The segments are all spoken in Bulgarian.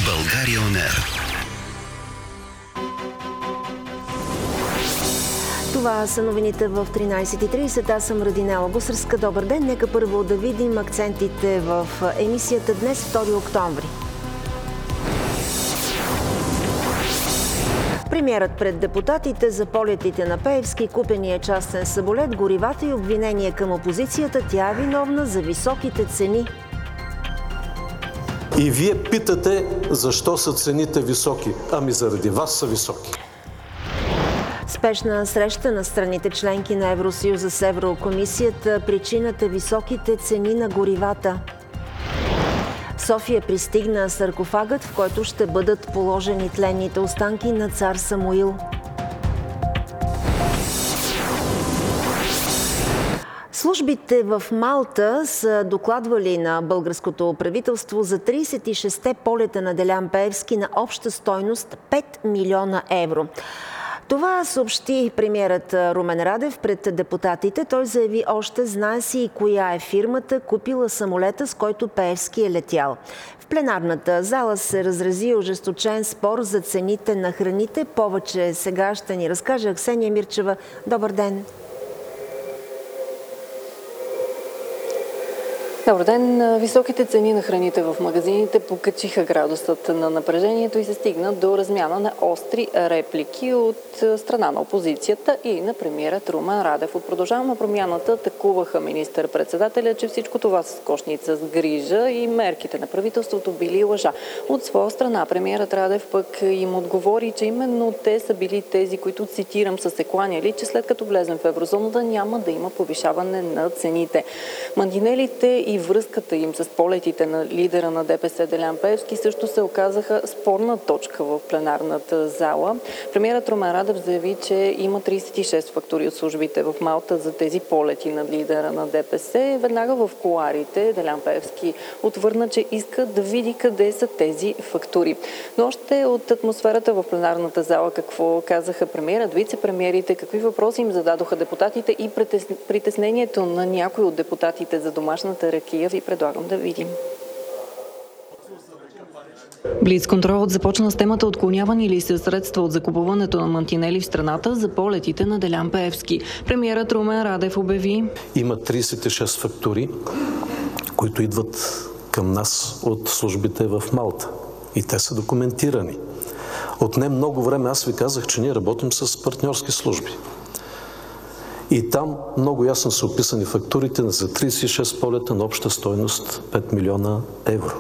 България On Air. Това са новините в 13:30. Аз съм Радинела Гусарска. Добър ден. Нека първо да видим акцентите в емисията днес, 2 октомври. Премиерът пред депутатите за полетите на Пеевски, купения частен самолет, горивата и обвинения към опозицията. Тя е виновна за високите цени. И вие питате защо са цените високи? Ами заради вас са високи. Спешна среща на страните членки на Евросъюза с Еврокомисията. Причината – високите цени на горивата. В София пристигна саркофагът, в който ще бъдат положени тленните останки на цар Самуил. Службите в Малта са докладвали на българското правителство за 36-те полета на Делян Пеевски на обща стойност 5 милиона евро. Това съобщи премиерът Румен Радев пред депутатите. Той заяви още: знае си и коя е фирмата, купила самолета, с който Пеевски е летял. В пленарната зала се разрази ожесточен спор за цените на храните. Повече сега ще ни разкаже Аксения Мирчева. Добър ден! Добър ден! Високите цени на храните в магазините покачиха градусът на напрежението и се стигна до размяна на остри реплики от страна на опозицията и на премиерът Румен Радев. От Продължаваме промяната атакуваха министър-председателя, че всичко това с кошница с грижа и мерките на правителството били лъжа. От своя страна премиерът Радев пък им отговори, че именно те са били тези, които, цитирам, са се кланяли, че след като влезем в еврозоната няма да има повишаване на цените. Мантинелите и връзката им с полетите на лидера на ДПС Делян Пеевски също се оказаха спорна точка в пленарната зала. Премиерът Румен Радев заяви, че има 36 фактури от службите в Малта за тези полети на лидера на ДПС. Веднага в кулоарите Делян Пеевски отвърна, че иска да види къде са тези фактури. Но още от атмосферата в пленарната зала какво казаха премиерът, вице-премиерите, какви въпроси им зададоха депутатите и притеснението на някои от депутатите за домашната ракия ви предлагам да видим. Блицконтролът започна с темата отклонявани ли са средства от закупуването на мантинели в страната за полетите на Делян Пеевски. Премиерът Румен Радев обяви: има 36 фактури, които идват към нас от службите в Малта. И те са документирани. Отне много време, аз ви казах, че ние работим с партньорски служби. И там много ясно са описани фактурите за 36 полета на обща стойност 5 милиона евро.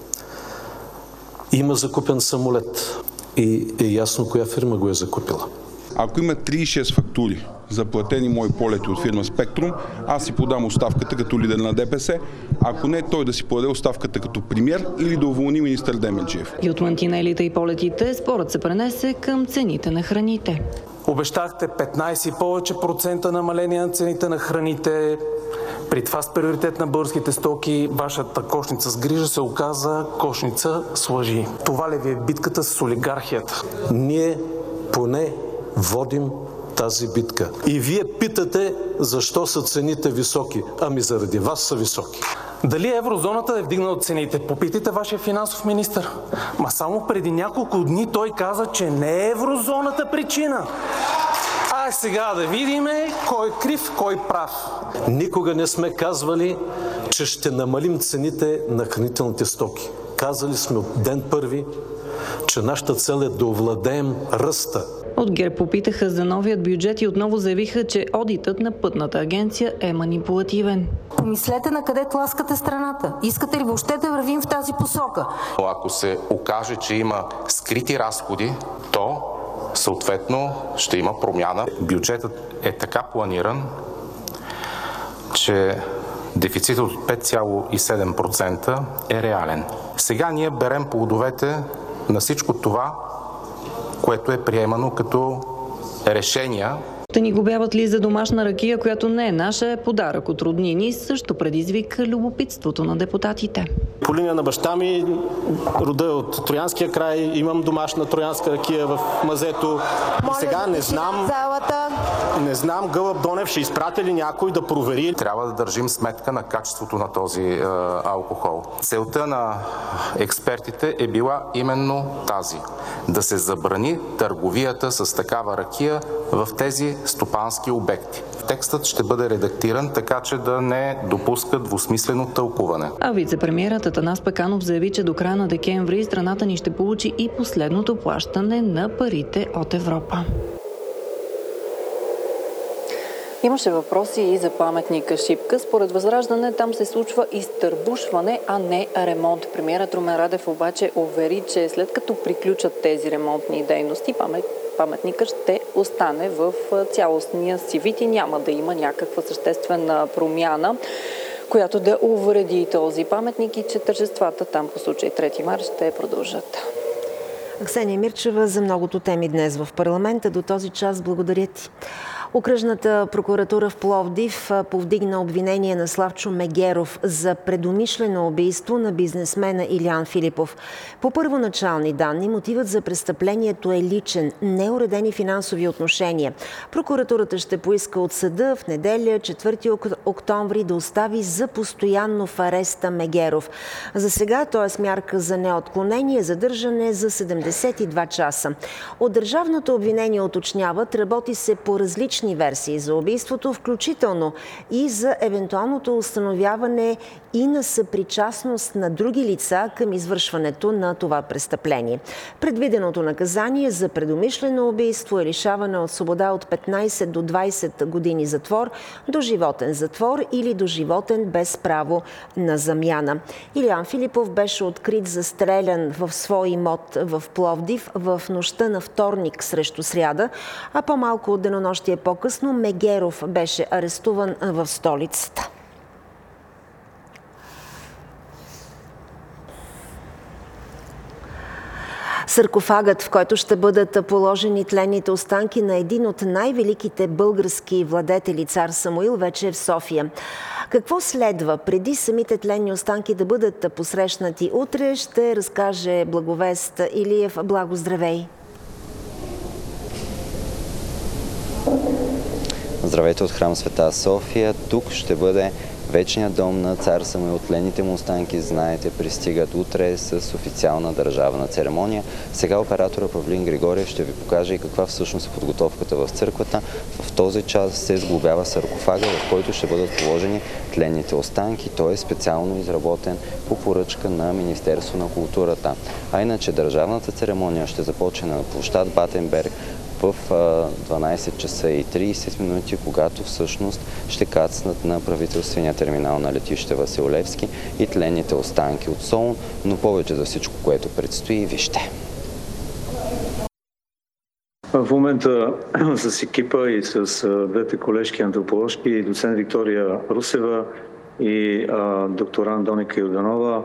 Има закупен самолет и е ясно коя фирма го е закупила. Ако има 36 фактури за платени мои полети от фирма Спектрум, аз си подам оставката като лидер на ДПС. Ако не, той да си подаде оставката като премиер или да уволни министър Демерджиев. И от мантинелите и полетите спорът се пренесе към цените на храните. Обещахте 15 и повече процента намаление на цените на храните. При това с приоритет на българските стоки, вашата кошница с грижа се оказа кошница с лъжи. Това ли ви е битката с олигархията? Ние поне водим тази битка. И вие питате защо са цените високи? Ами заради вас са високи. Дали еврозоната е вдигнала цените? Попитайте вашия финансов министър. Ма само преди няколко дни той каза, че не е еврозоната причина. А сега да видим кой е крив, кой прав. Никога не сме казвали, че ще намалим цените на хранителните стоки. Казали сме от ден първи, че нашата цел е да овладеем ръста. От ГЕРБ попитаха за новият бюджет и отново заявиха, че одитът на Пътната агенция е манипулативен. Помислете на къде тласкате страната. Искате ли въобще да вървим в тази посока? Ако се окаже, че има скрити разходи, то съответно ще има промяна. Бюджетът е така планиран, че дефицитът от 5,7% е реален. Сега ние берем плодовете на всичко това, което е приемано като решения Те ни глобяват ли за домашна ракия, която не е наша, е подарък от роднини, също предизвика любопитството на депутатите. По линия на баща ми, рода е от Троянския край, имам домашна троянска ракия в мазето. И сега не знам Гълъб Донев ще изпрати ли някой да провери. Трябва да държим сметка на качеството на този алкохол. Целта на експертите е била именно тази. Да се забрани търговията с такава ракия в тези стопански обекти. Текстът ще бъде редактиран така, че да не допуска двусмислено тълкуване. А вице-премиерът Атанас Пеканов заяви, че до края на декември страната ни ще получи и последното плащане на парите от Европа. Имаше въпроси и за паметника Шипка. Според Възраждане там се случва изтърбушване, а не ремонт. Премиерът Румен Радев обаче увери, че след като приключат тези ремонтни дейности, паметникът ще остане в цялостния си вид и няма да има някаква съществена промяна, която да увреди този паметник и че тържествата там по случай 3 март ще продължат. Ксения Мирчева за многото теми днес в парламента. До този час благодаря ти. Окръжната прокуратура в Пловдив повдигна обвинение на Славчо Мегеров за предумишлено убийство на бизнесмена Илиян Филипов. По първоначални данни, мотивът за престъплението е личен, неуредени финансови отношения. Прокуратурата ще поиска от съда в неделя, 4 октомври, да остави за постоянно в ареста Мегеров. За сега той е с мярка за неотклонение, задържане за 72 часа. От държавното обвинение уточняват, работи се по различни версии за убийството, включително и за евентуалното установяване и на съпричастност на други лица към извършването на това престъпление. Предвиденото наказание за предумишлено убийство е лишаване от свобода от 15 до 20 години затвор, доживотен затвор или доживотен без право на замяна. Илиян Филипов беше открит застрелян в свой имот в Пловдив в нощта на вторник срещу сряда, а по-малко от денонощие по-късно Мегеров беше арестуван в столицата. Саркофагът, в който ще бъдат положени тленните останки на един от най-великите български владетели, цар Самуил, вече е в София. Какво следва преди самите тленни останки да бъдат посрещнати утре, ще разкаже Благовест Илиев. Благо, здравей! Здравейте от храм Света София. Тук ще бъде вечният дом на цар Самуил. Тленните му останки, знаете, пристигат утре с официална държавна церемония. Сега оператора Павлин Григорьев ще ви покаже и каква всъщност е подготовката в църквата. В този час се сглобява саркофага, в който ще бъдат положени тленните останки. Той е специално изработен по поръчка на Министерство на културата. А иначе държавната церемония ще започне на площад Батенберг в 12 часа и 30 минути, когато всъщност ще кацнат на правителствения терминал на летище Васил Левски и тленните останки от Солун, но повече за всичко, което предстои, вижте. В момента с екипа и с двете колежки антроположки, доцент Виктория Русева и докторант Доника Йорданова,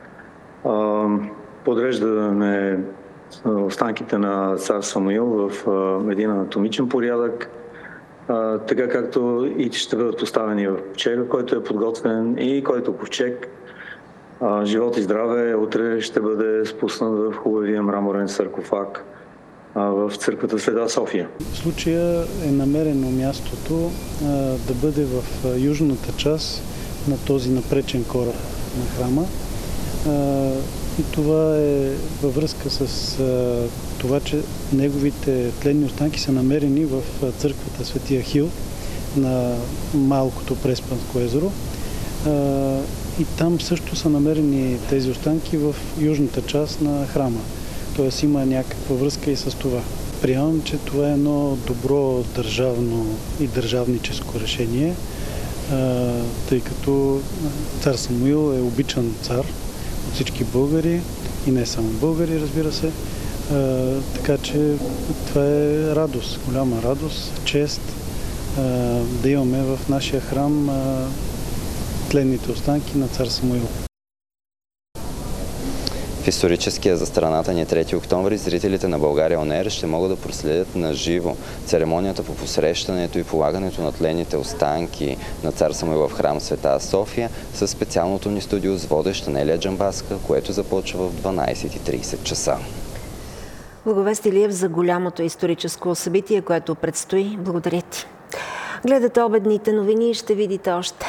подреждаме останките на цар Самуил в един анатомичен порядък, така както и ще бъдат поставени в ковчега, който е подготвен и който ковчег, живот и здраве, утре ще бъде спуснат в хубавия мраморен саркофаг в църквата Света София. В случая е намерено мястото да бъде в южната част на този напречен кораб на храма. И това е във връзка с това, че неговите тленни останки са намерени в църквата Свети Ахил на малкото Преспанско езеро. И там също са намерени тези останки в южната част на храма. Тоест има някаква връзка и с това. Приемам, че това е едно добро държавно и държавническо решение, тъй като цар Самуил е обичан цар от всички българи и не само българи, разбира се. Така че това е радост, голяма радост, чест да имаме в нашия храм тленните останки на цар Самуил. В историческия за страната ни 3 октомври зрителите на България Он Ер ще могат да проследят на живо церемонията по посрещането и полагането на тлените останки на цар Самуил в храм Света София с специалното ни студио с водеща Нелия Джамбаска, което започва в 12:30 часа. Благовест Илиев за голямото историческо събитие, което предстои. Благодаря ти. Гледате обедните новини и ще видите още.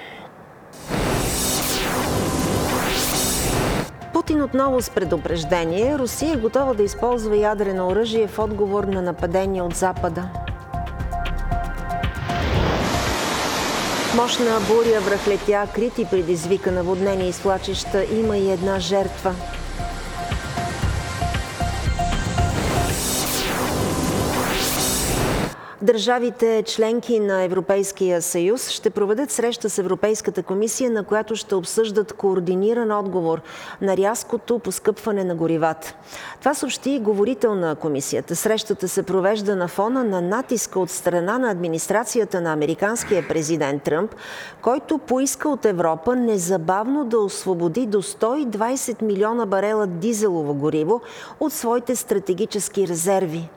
Путин отново с предупреждение. Русия е готова да използва ядрено оръжие в отговор на нападение от Запада. Мощна буря връхлетя Крит и предизвика наводнение и свлачища. Има и една жертва. Държавите членки на Европейския съюз ще проведат среща с Европейската комисия, на която ще обсъждат координиран отговор на рязкото поскъпване на горивата. Това съобщи говорител на комисията. Срещата се провежда на фона на натиска от страна на администрацията на американския президент Тръмп, който поиска от Европа незабавно да освободи до 120 милиона барела дизелово гориво от своите стратегически резерви.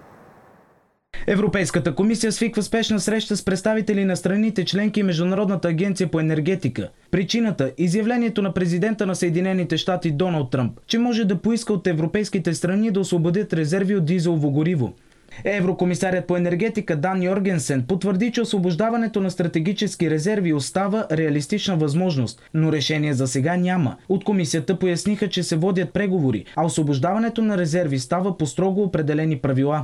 Европейската комисия свиква спешна среща с представители на страните членки и Международната агенция по енергетика. Причината – изявлението на президента на Съединените щати Доналд Тръмп, че може да поиска от европейските страни да освободят резерви от дизелово гориво. Еврокомисарят по енергетика Дан Йоргенсен потвърди, че освобождаването на стратегически резерви остава реалистична възможност, но решение за сега няма. От комисията поясниха, че се водят преговори, а освобождаването на резерви става по строго определени правила.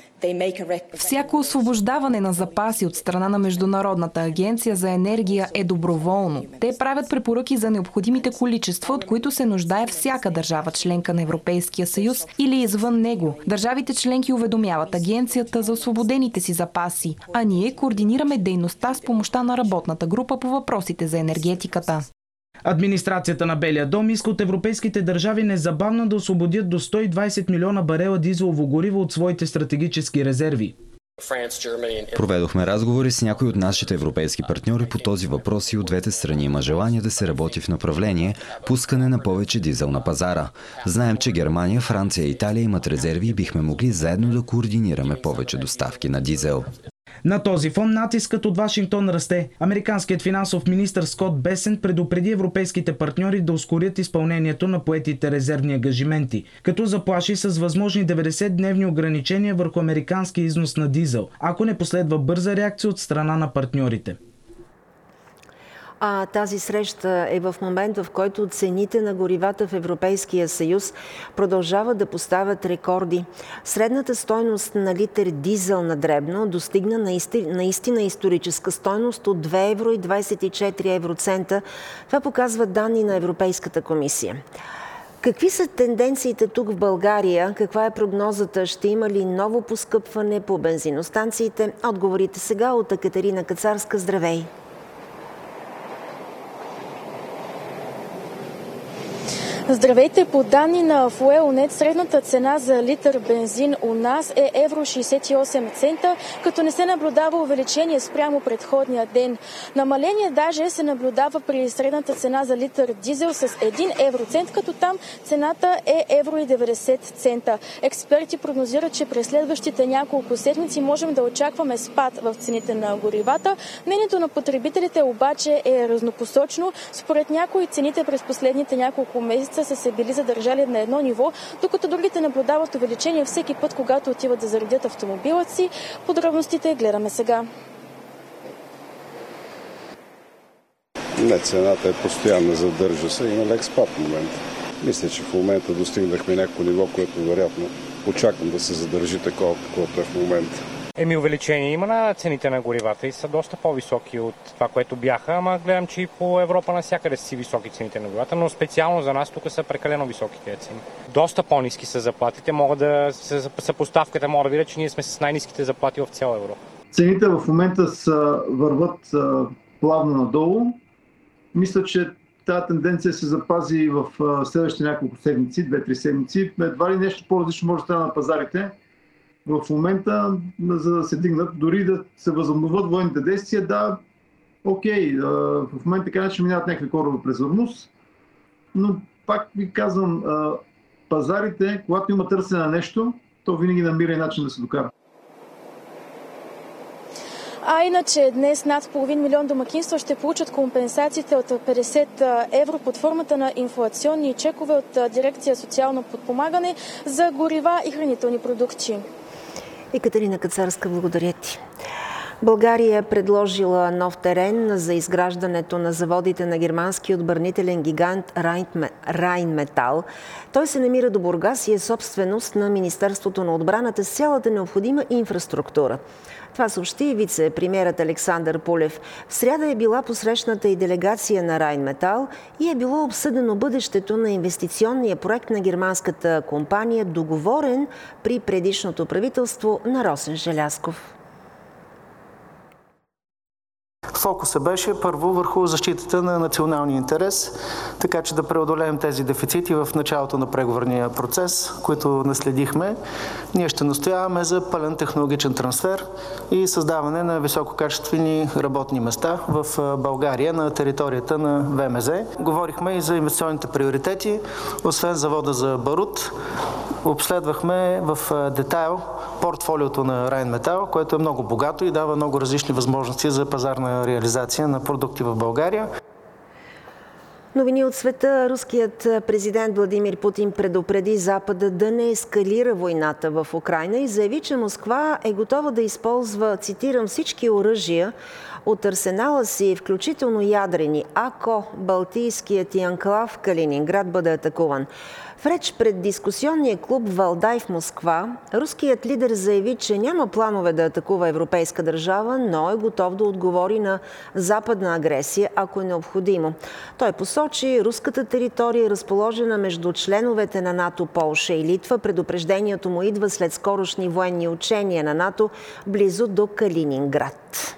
Всяко освобождаване на запаси от страна на Международната агенция за енергия е доброволно. Те правят препоръки за необходимите количества, от които се нуждае всяка държава членка на Европейския съюз или извън него. Държавите членки уведомяват агенцията за освободените си запаси, а ние координираме дейността с помощта на работната група по въпросите за енергетиката. Администрацията на Белия дом иска от европейските държави незабавно да освободят до 120 милиона барела дизелово гориво от своите стратегически резерви. Проведохме разговори с някои от нашите европейски партньори по този въпрос и от двете страни има желание да се работи в направление пускане на повече дизел на пазара. Знаем, че Германия, Франция и Италия имат резерви и бихме могли заедно да координираме повече доставки на дизел. На този фон натискът от Вашингтон расте. Американският финансов министър Скот Бесент предупреди европейските партньори да ускорят изпълнението на поетите резервни ангажименти, като заплаши с възможни 90-дневни ограничения върху американски износ на дизел, ако не последва бърза реакция от страна на партньорите. Тази среща е в момент, в който цените на горивата в Европейския съюз продължават да поставят рекорди. Средната стойност на литър дизел на дребно достигна наистина историческа стойност от 2,24 евроцента. Това показват данни на Европейската комисия. Какви са тенденциите тук в България? Каква е прогнозата? Ще има ли ново поскъпване по бензиностанциите? Отговорите сега от Екатерина Кацарска. Здравей! Здравейте! По данни на Fuel.net средната цена за литър бензин у нас е евро 68 цента, като не се наблюдава увеличение спрямо предходния ден. Намаление даже се наблюдава при средната цена за литър дизел с 1 евроцент, като там цената е евро и 90 цента. Експерти прогнозират, че през следващите няколко седмици можем да очакваме спад в цените на горивата. Мнението на потребителите обаче е разнопосочно. Според някои цените през последните няколко месеца са се били задържали на едно ниво, докато другите наблюдават увеличение всеки път, когато отиват да заредят автомобилът си. Подробностите гледаме сега. Не, цената е постоянна, задържа се и на лек спад в момента. Мисля, че в момента достигнахме някакво ниво, което вероятно очаквам да се задържи такова, каквото е в момента. Увеличение има на цените на горивата и са доста по-високи от това, което бяха, ама гледам, че и по Европа навсякъде са си високи цените на горивата, но специално за нас тук са прекалено високи тези цени. Доста по-ниски са заплатите, съпоставката мога да видя, че ние сме с най-ниските заплати в цяла Европа. Цените в момента върват плавно надолу. Мисля, че тази тенденция се запази в следващите няколко седмици, 2-3 седмици. Едва ли нещо по-различно може да стане на пазарите в момента, за да се дигнат, дори да се възобновят военните действия. Да, окей, в момента така че минават някакви кораби през Ормуз, но пак ви казвам, пазарите, когато има търсене на нещо, то винаги намира и начин да се докара. А иначе днес над половин милион домакинства ще получат компенсациите от 50 евро под формата на инфлационни чекове от дирекция социално подпомагане за горива и хранителни продукти. Екатерина Кацарска, благодаря ти. България е предложила нов терен за изграждането на заводите на германски отбранителен гигант Райнметал. Той се намира до Бургас и е собственост на Министерството на отбраната с цялата необходима инфраструктура. Това съобщи вице-премиерът Александър Пулев. В сряда е била посрещната и делегация на Райнметал и е било обсъдено бъдещето на инвестиционния проект на германската компания, договорен при предишното правителство на Росен Желязков. Фокусът беше първо върху защитата на националния интерес, така че да преодолеем тези дефицити в началото на преговорния процес, които наследихме. Ние ще настояваме за пълен технологичен трансфер и създаване на висококачествени работни места в България на територията на ВМЗ. Говорихме и за инвестиционните приоритети. Освен завода за барут, обследвахме в детайл портфолиото на Райнметал, което е много богато и дава много различни възможности за пазарна реализация на продукти в България. Новини от света. Руският президент Владимир Путин предупреди Запада да не ескалира войната в Украйна и заяви, че Москва е готова да използва, цитирам, всички оръжия от арсенала си, включително ядрени, ако балтийският и анклав Калининград бъде атакуван. В реч пред дискусионния клуб Валдай в Москва, руският лидер заяви, че няма планове да атакува европейска държава, но е готов да отговори на западна агресия, ако е необходимо. Той посочи руската територия, разположена между членовете на НАТО, Полша и Литва. Предупреждението му идва след скорошни военни учения на НАТО близо до Калининград.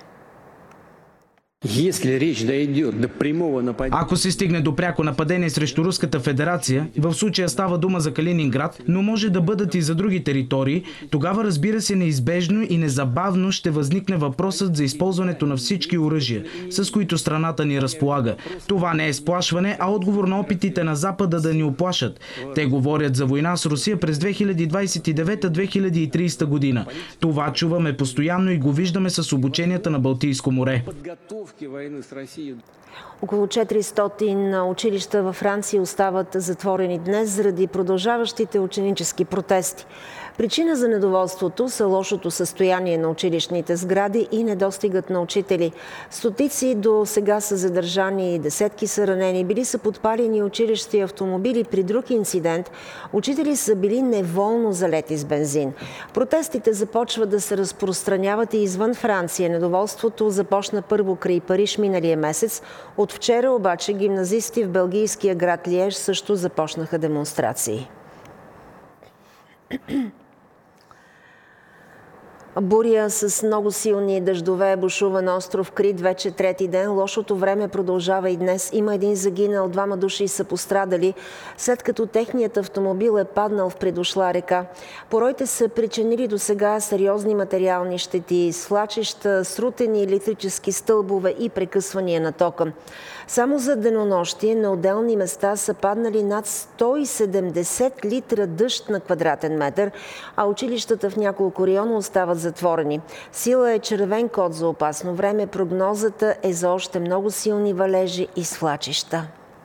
Ако се стигне до пряко нападение срещу Руската федерация, в случая става дума за Калининград, но може да бъдат и за други територии, тогава разбира се неизбежно и незабавно ще възникне въпросът за използването на всички оръжия, с които страната ни разполага. Това не е сплашване, а отговор на опитите на Запада да ни уплашат. Те говорят за война с Русия през 2029-2030 година. Това чуваме постоянно и го виждаме с обученията на Балтийско море. Около 400 училища във Франция остават затворени днес заради продължаващите ученически протести. Причина за недоволството са лошото състояние на училищните сгради и недостигът на учители. Стотици до сега са задържани, десетки са ранени, били са подпалени училищни автомобили. При друг инцидент учители са били неволно залети с бензин. Протестите започват да се разпространяват и извън Франция. Недоволството започна първо край Париж миналия месец. От вчера обаче гимназисти в белгийския град Лиеж също започнаха демонстрации. Буря с много силни дъждове бушува на остров Крит вече трети ден. Лошото време продължава и днес. Има един загинал, 2 души са пострадали, след като техният автомобил е паднал в придошла река. Пороите са причинили до сега сериозни материални щети, свлачища, срутени електрически стълбове и прекъсвания на тока. Само за денонощие на отделни места са паднали над 170 литра дъжд на квадратен метър, а училищата в няколко района остават затворени. Сила е червен код за опасно време. Прогнозата е за още много силни валежи и свлачища.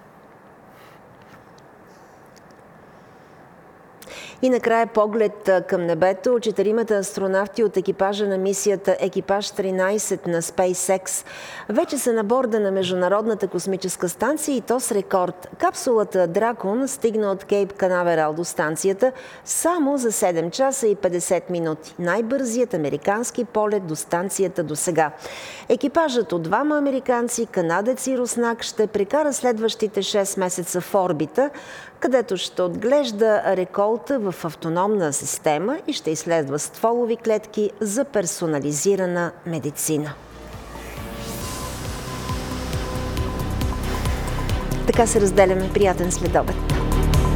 И накрая поглед към небето. 4 астронавти от екипажа на мисията Екипаж 13 на SpaceX вече са на борда на Международната космическа станция и то с рекорд. Капсулата Дракон стигна от Кейп Канаверал до станцията само за 7 часа и 50 минути. Най-бързият американски полет до станцията до сега. Екипажът от 2 американци, канадец и руснак, ще прекара следващите 6 месеца в орбита, където ще отглежда реколта в автономна система и ще изследва стволови клетки за персонализирана медицина. Така се разделяме. Приятен следобед!